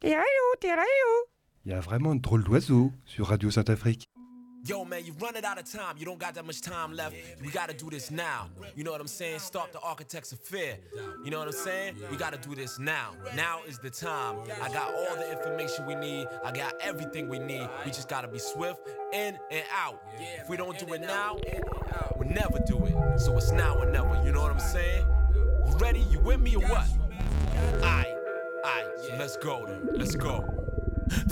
Il y a vraiment de drôles d'oiseaux sur Radio Saint-Afrique. Yo, man, you running out of time. You don't got that much time left. We gotta do this now. You know what I'm saying? Start the architects of fear. You know what I'm saying? We gotta do this now. Now is the time. I got all the information we need. I got everything we need. We just gotta be swift, in and out. If we don't do it now, we'll never do it. So it's now or never. You know what I'm saying? You ready? You with me or what? Aight, so let's go then. Let's go.